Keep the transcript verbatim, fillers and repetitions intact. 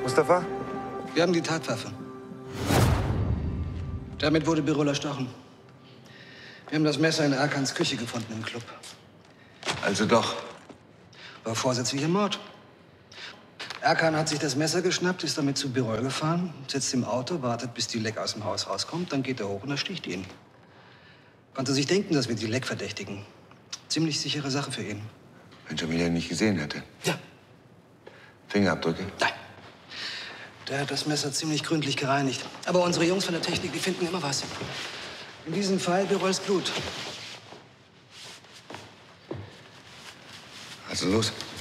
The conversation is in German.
Mustafa? Wir haben die Tatwaffe. Damit wurde Birol erstochen. Wir haben das Messer in Erkans Küche gefunden im Club. Also doch. War vorsätzlicher Mord. Erkan hat sich das Messer geschnappt, ist damit zu Birol gefahren, sitzt im Auto, wartet, bis die Leck aus dem Haus rauskommt, dann geht er hoch und ersticht ihn. Konnte sich denken, dass wir die Leck verdächtigen. Ziemlich sichere Sache für ihn. Wenn Jamila ihn nicht gesehen hätte. Ja. Fingerabdrücke? Nein. Der hat das Messer ziemlich gründlich gereinigt. Aber unsere Jungs von der Technik, die finden immer was. In diesem Fall Birols Blut. Also los.